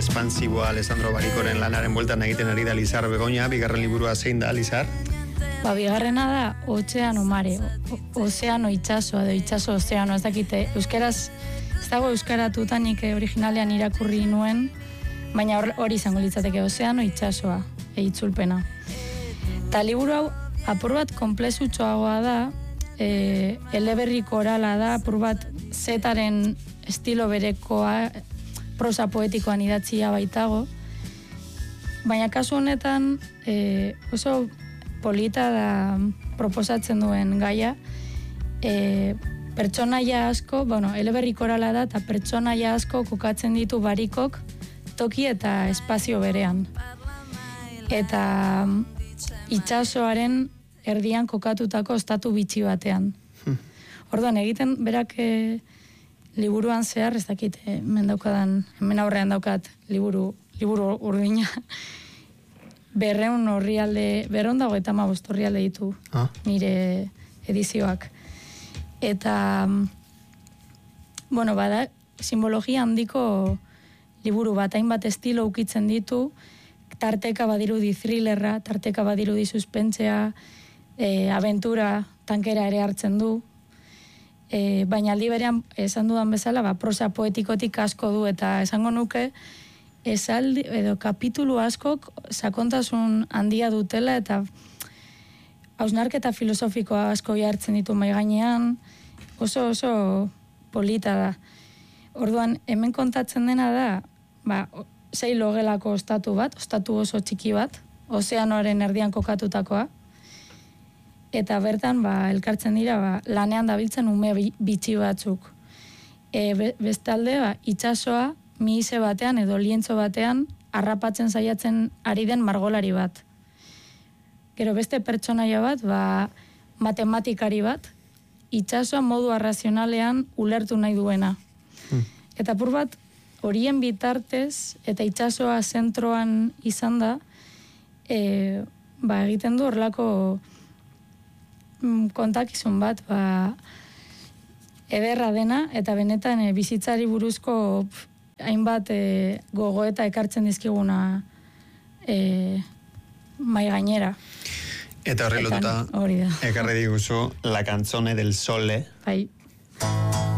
expansiboa Alessandro Barikoren lanaren bueltan egiten ari da Lizar Begoña, bigarren liburua zein da, Lizar? Bigarrena da Ozeano Mare, ozeano itxasoa, edo itxaso ozeano, ez dakite, euskeraz, ez dago euskaratuta nik originalean irakurri nuen, baina hori izango litzateke ozeano itxasoa, itzulpena. Ta liburu hau, apur bat komplexutxoagoa da, eleberriko orala da, apur bat zetaren estilo berekoa, prosa poetikoan idatzia baitago, baina kasu honetan oso polita da proposatzen duen gaia, pertsonaia asko, eleberriko orala da, eta pertsonaia asko kokatzen ditu barikok toki eta espazio berean. Eta itxasoaren erdian kokatutako ostatu bitxi batean. Orduan, egiten berak liburuan zehar, ez dakit, hemen aurrean daukat liburu urdina, 200 orrialde, 255 orrialde ditu nire edizioak. Eta, bada, simbologia handiko liburu bat, hainbat estilo ukitzen ditu, tarteka badirudi thrillerra, tarteka badirudi suspentzea, aventura, tankera ere hartzen du, baina aldi berean esan dudan bezala, prosa poetikotik asko du, eta esango nuke, esaldi, edo kapitulu askok sakontasun handia dutela, eta hausnarketa filosofikoa asko jartzen ditu mai gainean, oso polita da. Orduan, hemen kontatzen dena da, 6 logelako ostatu bat, ostatu oso txiki bat, ozeanoaren erdian kokatutakoa, eta bertan elkartzen dira lanean dabiltzen ume bitxi batzuk. Bestalde, itxasoa mihise batean edo lientzo batean harrapatzen saiatzen ari den margolari bat. Gero beste pertsonaia bat, matematikari bat, itxasoa modu arrazionalean ulertu nahi duena. Eta apur bat, horien bitartez, eta itxasoa zentroan izan da, egiten du horrelako kontakizun bat, ederra dena, eta benetan bizitzari buruzko hainbat gogoeta ekartzen dizkiguna mai gainera. Eta horri lotuta, ekarri diguzu La Canzone del Sole. Bai.